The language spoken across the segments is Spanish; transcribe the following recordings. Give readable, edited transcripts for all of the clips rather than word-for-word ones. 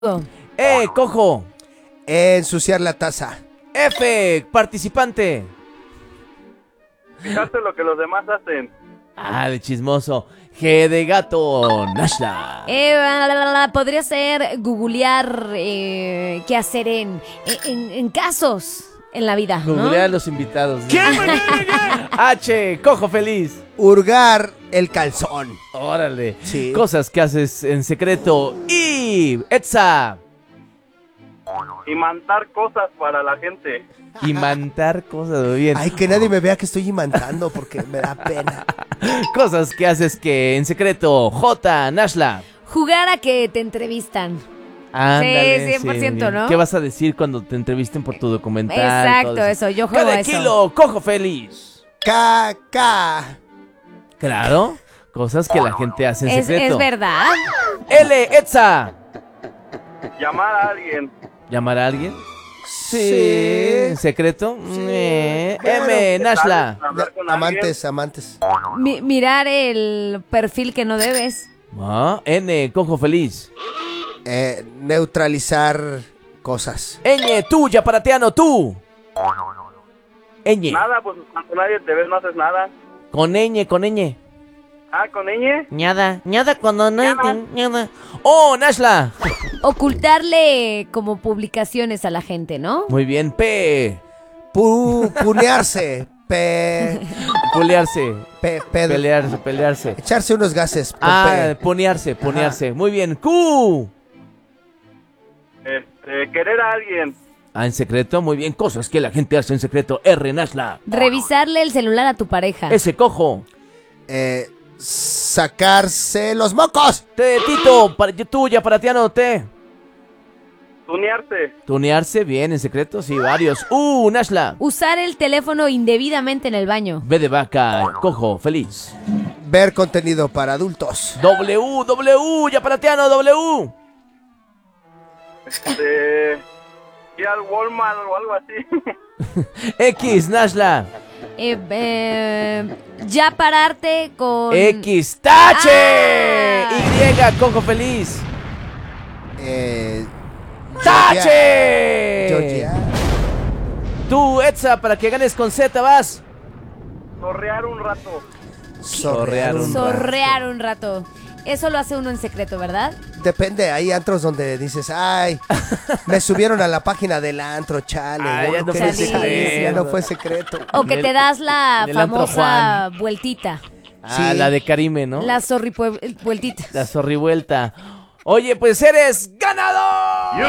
Cojo. Ensuciar la taza. F, participante. Fijarte lo que los demás hacen. De chismoso. G de gato, Nashla. Podría ser googlear qué hacer en casos en la vida, ¿no? Googlear a los invitados. H, cojo feliz. Hurgar el calzón. Órale. Sí. Cosas que haces en secreto. Y Etza. Imantar cosas para la gente. Imantar cosas, muy bien. Ay, que nadie me vea que estoy imantando porque me da pena. Cosas que haces que en secreto. J, Nashla. Jugar a que te entrevistan. Ándale, Sí, 100%, bien. ¿no? ¿Qué vas a decir cuando te entrevisten por tu documental? Exacto, Todo eso, yo juego Cada a eso. kilo, cojo feliz. Caca. Claro, cosas que la gente hace en secreto. Es verdad. L, Etza. Llamar a alguien. ¿Llamar a alguien? Sí. ¿En secreto? M, Bueno. Nashla. Hablar con Amantes. Mirar el perfil que no debes. N, cojo feliz. Neutralizar cosas. Ñ, tú, yaparateano, tú. Ñ. Nada, pues cuando nadie te ve no haces nada. Con ñ, con ñ. Con ella. Ñada cuando no hay ñada. Oh, Nashla. Ocultarle como publicaciones a la gente, ¿no? Muy bien, P. Punearse. Pulearse. Pedro. Pelearse. Echarse unos gases. Con P. Ponearse. Muy bien, Q. Querer a alguien. En secreto, muy bien. Cosas que la gente hace en secreto. R, Nashla. Revisarle el celular a tu pareja. S, cojo. Sacarse los mocos. T, Tito. Tú, yaparateano, T. Tunearse. Tunearse, bien, en secreto, sí, varios. Nashla. Usar el teléfono indebidamente en el baño. B de vaca, cojo, feliz. Ver contenido para adultos. W, yaparateano, W. Ir al Walmart o algo así. X, Nashla. Ya pararte con... X, tache. Y, cojo, feliz. ¡Tache! Georgia. Tú, Etza, para que ganes con Z, vas. Zorrear un rato. Zorrear un rato. Eso lo hace uno en secreto, ¿verdad? Depende, hay antros donde dices, ay, me subieron a la página del antro, chale. Ya no ¿qué fue decir? secreto. Ya no fue secreto. O que te das la en el antro famosa vueltita. Sí. La de Karime, ¿no? La vueltita. La zorrivuelta. Oye, pues eres ganador.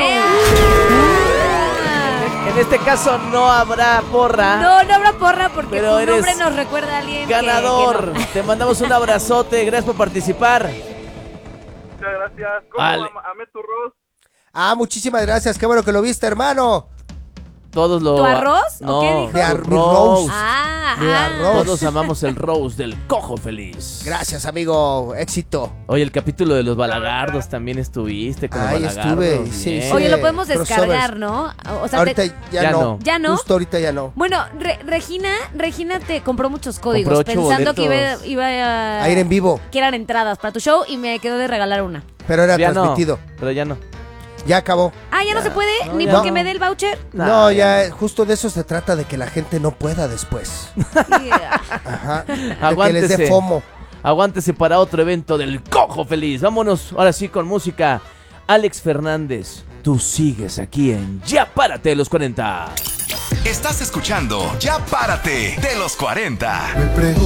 En este caso no habrá porra. No habrá porra porque Pero tu eres nombre nos recuerda a alguien ganador. que no. Te mandamos un abrazote. Gracias por participar. Muchas gracias. ¿Cómo Vale. amé tu rostro? Muchísimas gracias. Qué bueno que lo viste, hermano. Todos lo... ¿Tu arroz? No, ¿O qué dijo? tu Mi roast. Mi Ah. arroz. Todos amamos el Rose del cojo feliz. Gracias, amigo. Éxito. Oye, el capítulo de los balagardos también estuviste con los Ahí balagardos. estuve, sí, Bien. sí. Oye, lo podemos crossovers. descargar, ¿no? O sea, Ahorita ya no. ¿Ya no? Justo ahorita ya no. Bueno, Regina te compró muchos códigos Compró 8 pensando que boletos. iba A ir en vivo, que eran entradas para tu show y me quedó de regalar una. pero era Ya transmitido. no, pero ya no. Ya acabó. ¿Ya no se puede? no, ¿Ni ya porque no. me dé el voucher? No, ya justo de eso se trata, de que la gente no pueda después. Ajá. De que les Aguántese. dé FOMO. Aguántese para otro evento del cojo feliz. Vámonos ahora sí con música. Alex Fernández, tú sigues aquí en Ya Párate de los 40. Estás escuchando Ya Párate de los 40.